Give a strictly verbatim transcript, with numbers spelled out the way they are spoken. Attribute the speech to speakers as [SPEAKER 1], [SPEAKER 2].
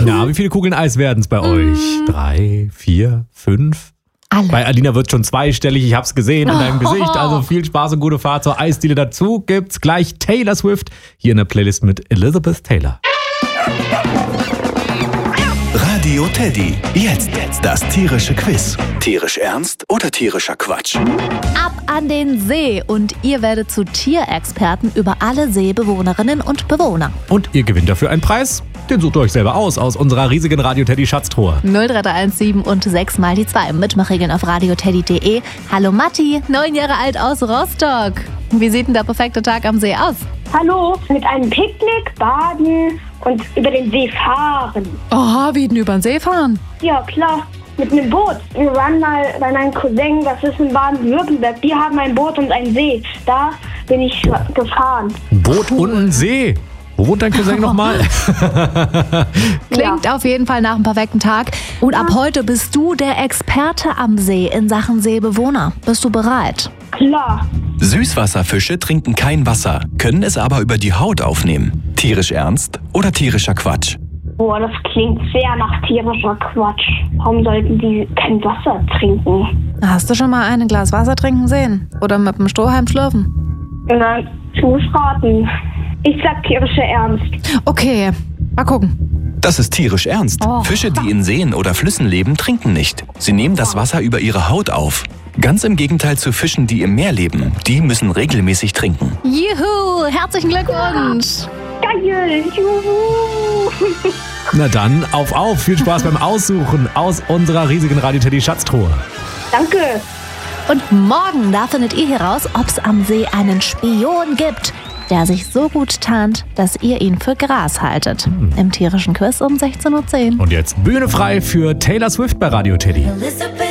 [SPEAKER 1] Na, wie viele Kugeln Eis werden es bei euch? Drei, vier, fünf?
[SPEAKER 2] Alle.
[SPEAKER 1] Bei Alina wird schon zweistellig, ich hab's gesehen in deinem
[SPEAKER 2] Oh.
[SPEAKER 1] Gesicht. Also viel Spaß und gute Fahrt zur Eisdiele. Dazu gibt's gleich Taylor Swift hier in der Playlist mit Elizabeth Taylor.
[SPEAKER 3] Radio Teddy. Jetzt das tierische Quiz. Tierisch ernst oder tierischer Quatsch?
[SPEAKER 2] Ab an den See und ihr werdet zu Tierexperten über alle Seebewohnerinnen und Bewohner.
[SPEAKER 1] Und ihr gewinnt dafür einen Preis. Den sucht ihr euch selber aus, aus unserer riesigen Radio Teddy Schatztruhe.
[SPEAKER 2] null drei drei eins sieben und sechs mal die zwei. Mitmachregeln auf radioteddy punkt de. Hallo Matti, neun Jahre alt aus Rostock. Wie sieht denn der perfekte Tag am See aus?
[SPEAKER 4] Hallo, mit einem Picknick, Baden und über den See fahren.
[SPEAKER 2] Oh, wie denn über den See fahren?
[SPEAKER 4] Ja, klar, mit einem Boot. Wir waren mal bei meinem Cousin, das ist in Baden-Württemberg. Die haben ein Boot und einen See. Da bin ich gefahren.
[SPEAKER 1] Ein Boot und ein See. Wo wohnt dein Cousin nochmal?
[SPEAKER 2] Klingt
[SPEAKER 4] Ja.
[SPEAKER 2] auf jeden Fall nach einem perfekten Tag. Und ab heute bist du der Experte am See in Sachen Seebewohner. Bist du bereit?
[SPEAKER 4] Klar.
[SPEAKER 3] Süßwasserfische trinken kein Wasser, können es aber über die Haut aufnehmen. Tierisch ernst oder tierischer Quatsch?
[SPEAKER 4] Boah, das klingt sehr nach tierischer Quatsch. Warum sollten die kein Wasser trinken?
[SPEAKER 2] Hast du schon mal ein Glas Wasser trinken sehen? Oder mit dem Strohhalm schlürfen?
[SPEAKER 4] Nein, ich muss raten. Ich sag tierischer Ernst.
[SPEAKER 2] Okay, mal gucken.
[SPEAKER 3] Das ist tierisch ernst.
[SPEAKER 2] Oh.
[SPEAKER 3] Fische, die in Seen oder Flüssen leben, trinken nicht. Sie nehmen das Wasser über ihre Haut auf. Ganz im Gegenteil zu Fischen, die im Meer leben. Die müssen regelmäßig trinken.
[SPEAKER 2] Juhu, herzlichen Glückwunsch.
[SPEAKER 4] Geil, juhu.
[SPEAKER 1] Na dann, auf, auf. Viel Spaß beim Aussuchen aus unserer riesigen Radio Teddy Schatztruhe.
[SPEAKER 4] Danke.
[SPEAKER 2] Und morgen, da findet ihr heraus, ob es am See einen Spion gibt, der sich so gut tarnt, dass ihr ihn für Gras haltet. Im tierischen Quiz um sechzehn Uhr zehn.
[SPEAKER 1] Und jetzt Bühne frei für Taylor Swift bei Radio Teddy.